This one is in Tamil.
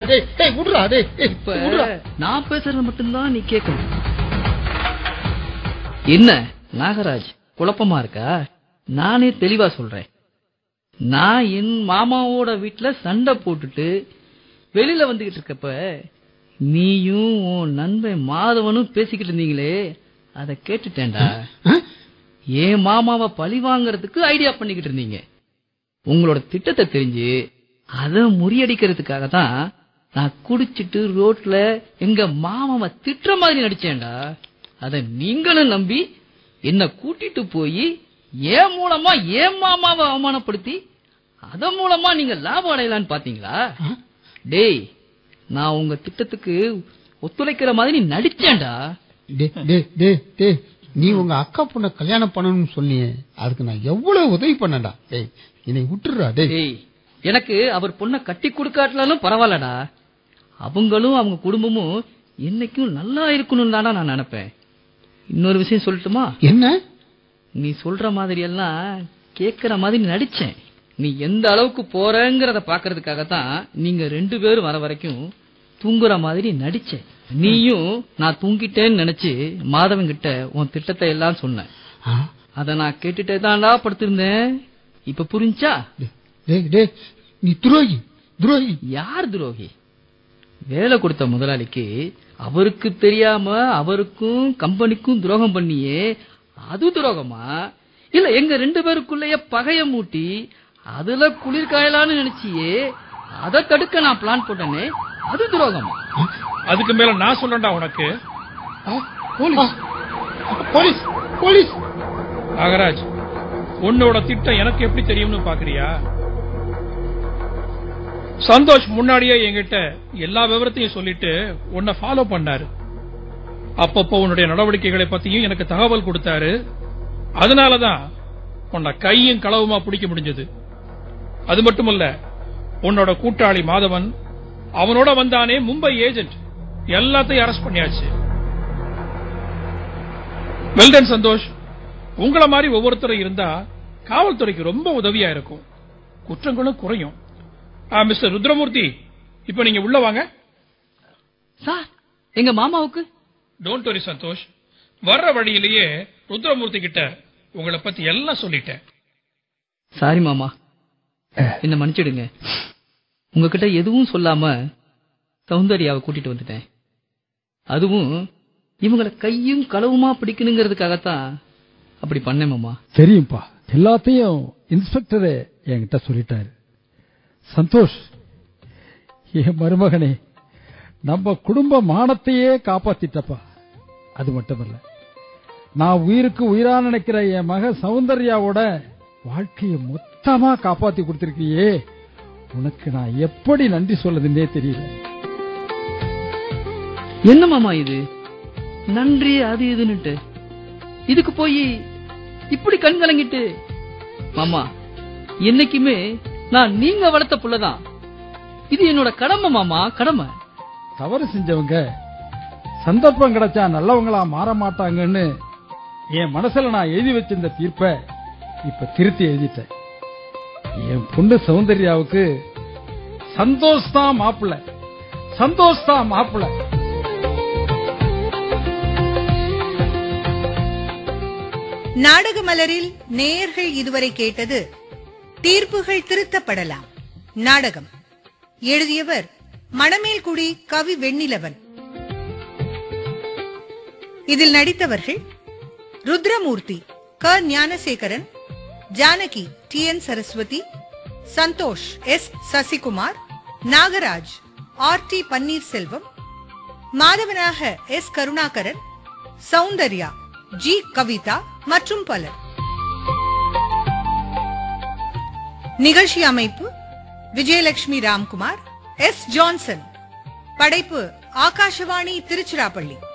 நான் பேசுறது மட்டும்தான் நீ கேட்கணும். என்ன நாகராஜ், குழப்பமா இருக்கா? நானே தெளிவா சொல்றேன். நான் என் மாமாவோட வீட்டுல சண்டை போட்டுட்டு வெளியில வந்துகிட்டு இருக்கப்ப நீயும் உன் நண்பன் மாதவனும் பேசிக்கிட்டு இருந்தீங்களே, அத கேட்டுட்டேன்டா. என் மாமாவை பழி வாங்கறதுக்கு ஐடியா பண்ணிக்கிட்டு இருந்தீங்க. உங்களோட திட்டத்தை தெரிஞ்சு அத முறியடிக்கிறதுக்காக தான் நான் குடிச்சிட்டு ரோட்ல எங்க மாமாவை திட்டுற மாதிரி நடிச்சேன்டா. அத நீங்களும் நம்பி என்ன கூட்டிட்டு போய் ஏன் மூலமா ஏன் மாமாவை அவமானப்படுத்தி அதன் மூலமா நீங்க லாபம் அடையலான்னு பாத்தீங்களா? டேய், நான் உங்க திட்டத்துக்கு ஒத்துழைக்கிற மாதிரி நடிச்சேன்டா. நீ உங்க அக்கா பொண்ண கல்யாணம் பண்ணணும்னு சொன்னியே, அதுக்கு நான் எவ்வளவு உதவி பண்ணடா. டேய், என்னை விட்டுறா. டேய், எனக்கு அவர் பொண்ணை கட்டி கொடுக்காட்டலும் பரவாயில்லடா. அவங்களும் அவங்க குடும்பமும் என்னைக்கும் நல்லா இருக்கணும் தானா நான் நினைப்பேன். இன்னொரு விஷயம் சொல்லட்டுமா? என்ன? நீ சொல்ற மாதிரி எல்லாம் கேக்குற மாதிரி நடிச்சேன். நீ எந்த அளவுக்கு போறங்கிறத பாக்குறதுக்காகத்தான் நீங்க 2 பேரும் வர வரைக்கும் தூங்குற மாதிரி நடிச்சேன். நீயும் நான் தூங்கிட்டேன்னு நினைச்சு மாதவன் கிட்ட உன் திட்டத்தை எல்லாம் சொன்ன. அத நான் கேட்டுட்டே தான்டா படுத்திருந்தேன். இப்ப புரிஞ்சா? நீ துரோகி. துரோகி? யார் துரோகி? வேலை கொடுத்த முதலாளிக்கு அவருக்கு தெரியாம அவருக்கும் கம்பெனிக்கும் துரோகம் பண்ணியே, அது துரோகமா? இல்ல எங்க 2 பேருக்குள்ளேயே பகைய மூட்டி அதுல குளிர்காயலான்னு நினைச்சியே, அதை தடுக்க நான் பிளான் போட்டேனே, அது துரோகமா? அதுக்கு மேல நான் சொல்றேன்டா உனக்கு. Police police. நாகராஜ், உன்னோட திட்டம் எனக்கு எப்படி தெரியும்னு பாக்குறியா? சந்தோஷ் முன்னாடியே என்கிட்ட எல்லா விவரத்தையும் சொல்லிட்டு உன்னை ஃபாலோ பண்ணாரு. அப்பப்போ உன்னுடைய நடவடிக்கைகளை பத்தியும் எனக்கு தகவல் கொடுத்தாரு. அதனாலதான் உன்னை கையும் களவுமா பிடிக்க முடிஞ்சது. அது மட்டுமல்ல, உன்னோட கூட்டாளி மாதவன், அவனோட வந்தானே மும்பை ஏஜென்ட், எல்லாத்தையும் அரெஸ்ட் பண்ணியாச்சு. வெல்டன் சந்தோஷ், உங்கள மாதிரி ஒவ்வொருத்தரும் இருந்தா காவல்துறைக்கு ரொம்ப உதவியா இருக்கும், குற்றங்களும் குறையும். மிஸ்டர் ருத்ரமூர்த்தி, இப்ப நீங்க உள்ள வாங்க. சார், எங்க மாமாவுக்கு? டோன்ட் வரி சந்தோஷ், வர்ற வழியிலேயே ருத்ரமூர்த்தி கிட்ட உங்களை பத்தி எல்லாம் சொல்லிட்டேன். சாரி மாமா, என்ன மன்னிச்சிடுங்க. உங்ககிட்ட எதுவும் சொல்லாம சௌந்தர்யாவை கூட்டிட்டு வந்துட்டேன். அதுவும் இவங்களை கையும் களவுமா பிடிக்கணுங்கிறதுக்காகத்தான் அப்படி பண்ணேன் மாமா. தெரியும்பா, எல்லாத்தையும் இன்ஸ்பெக்டரே என்கிட்ட சொல்லிட்டாரு. சந்தோஷ், என் மருமகனே, நம்ம குடும்ப மானத்தையே காப்பாத்திட்டப்பா. அது மட்டுமல்ல, நான் உயிருக்கு உயிரா நினைக்கிற என் மக சௌந்தர்யாவோட வாழ்க்கையை மொத்தமா காப்பாத்தி கொடுத்திருக்கியே, உனக்கு நான் எப்படி நன்றி சொல்லதுன்னே தெரியல. என்ன மாமா இது நன்றி அது இதுன்னுட்டு இதுக்கு போய் இப்படி கண் கலங்கிட்டு? மாமா, என்னைக்குமே நான் நீங்க வளர்த்த புள்ளதான். இது என்னோட கடமை மாமா, கடமை. தவறு செஞ்சவங்க சந்தர்ப்பம் கிடைச்சா நல்லவங்களா மாற மாட்டாங்கன்னு என் மனசுல நான் எழுதி வச்சிருந்த தீர்ப்பை இப்ப திருத்தி எழுதிட்டேன். என் பொண்ணு சௌந்தர்யாவுக்கு சந்தோஷ் தான் மாப்பிள்ள, சந்தோஷ் தான் மாப்பிள்ள. நாடக மலரில் நேயர்கள் இதுவரை கேட்டது தீர்ப்புகள் திருத்தப்படலாம் நாடகம். எழுதியவர் மணமேல்குடி கவி வெண்ணிலவன். இதில் நடித்தவர்கள் ருத்ரமூர்த்தி க Gnanasekaran, Janaki T N Saraswati, Santhosh S Sasikumar, Nagaraj R D Panneerselvam, மாதவனாக S Karunakaran, Soundarya G Kavitha மற்றும் பலர். நிகழ்ச்சி அமைப்பு விஜயலட்சுமி ராம்குமார், எஸ் ஜான்சன். படைப்பு ஆகாஷவாணி திருச்சிராப்பள்ளி.